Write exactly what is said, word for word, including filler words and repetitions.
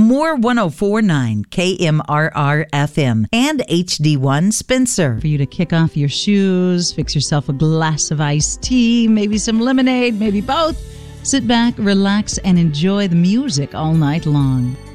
More one oh four point nine K M R R F M and H D one Spencer. For you to kick off your shoes, fix yourself a glass of iced tea, maybe some lemonade, maybe both. Sit back, relax, and enjoy the music all night long.